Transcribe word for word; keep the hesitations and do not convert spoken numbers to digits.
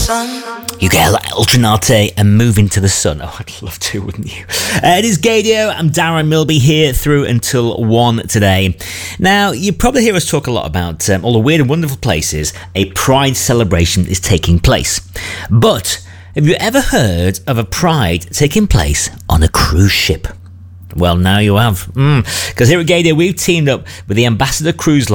You get like Ultranate and Move Into the Sun. Oh, I'd love to, wouldn't you? Uh, it is Gaydio. I'm Darren Milby here through until one today. Now, you probably hear us talk a lot about um, all the weird and wonderful places a Pride celebration is taking place. But have you ever heard of a Pride taking place on a cruise ship? Well, now you have. Because mm. here at Gaydio, we've teamed up with the Ambassador Cruise Line